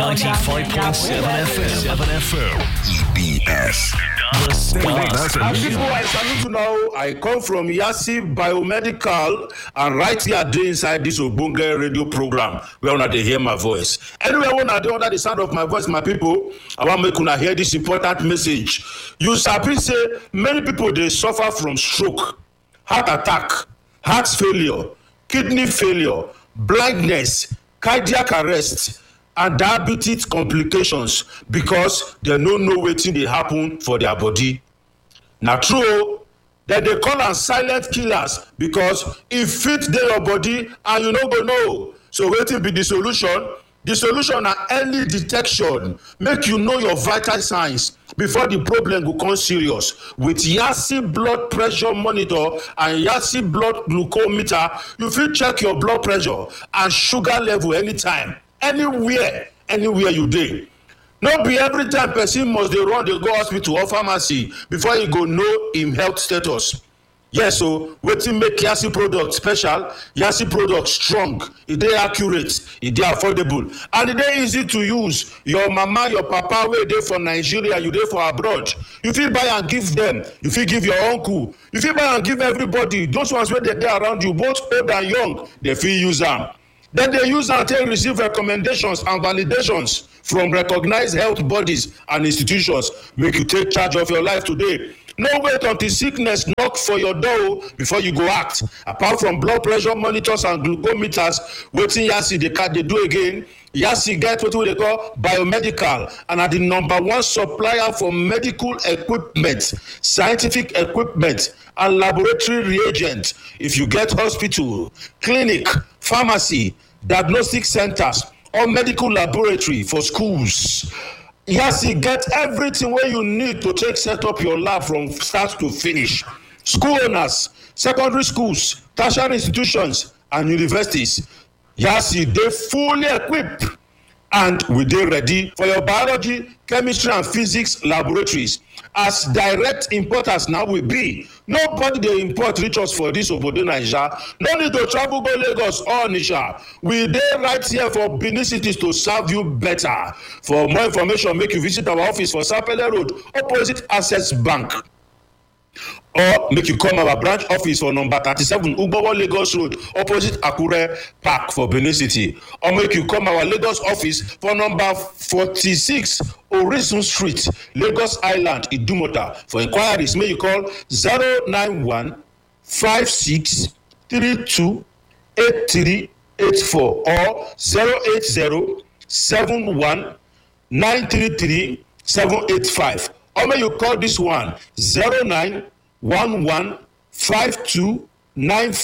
95.7 FM. EBS. The Star. People, I salute you now. I come from Yasi Biomedical, and right here inside this Obunge radio program, where una dey hear my voice. Anywhere when I dey under the sound of my voice, my people, I want make una hear this important message. You sabi say many people dey suffer from stroke, heart attack, heart failure, kidney failure, blindness, cardiac arrest, and diabetes complications because they no know wetin dey happen for their body. Na true, dem dey call am silent killers because e fit dey your body and you no go know. So wetin be the solution? The solution na early detection. Make you know your vital signs before the problem go come serious. With Yasi blood pressure monitor and Yasi blood glucometer, you fit check your blood pressure and sugar level anytime, anywhere you dey. No be every time person must dey run dey go hospital or pharmacy before e go know im health status. Yes, so wetin make Yasi product special? Yasi product strong, e dey accurate, e dey affordable, and e dey easy to use. Your mama, your papa wey dey for Nigeria, you dey for abroad, you fit buy and give them. You fit give your uncle, you fit buy and give everybody. Those ones wey dey around you, both old and young, they fit use am. Then they use am take receive recommendations and validations from recognized health bodies and institutions. Make you take charge of your life today. No wait until sickness knock for your door before you go act. Apart from blood pressure monitors and glucometers, wetin Yasi dey do again? Yasi get wetin we dey call biomedical, and are the #1 supplier for medical equipment, scientific equipment, and laboratory reagents. If you get hospital, clinic, pharmacy, diagnostic centers, or medical laboratory for schools, Yasi get everything wey you need to take set up your lab from start to finish. School owners, secondary schools, tertiary institutions, and universities, Yasi dey fully equipped, and we dey ready for your biology, chemistry, and physics laboratories. As direct importers now we be, nobody dey import reach us for this obodo Naija. No need to travel go Lagos or Onitsha. We dey right here for Benin cities to serve you better. For more information, make you visit our office for Sapele Road, opposite Access Bank. Or make you come our branch office for number 37 Ugbowo Lagos Road, opposite Akure Park for Benin City. Or make you come our Lagos office for number 46 Orisun Street, Lagos Island, Idumota. For inquiries, may you call 091 56 32 8384 or 080 71 933 785. Or may you call this one 0911 5295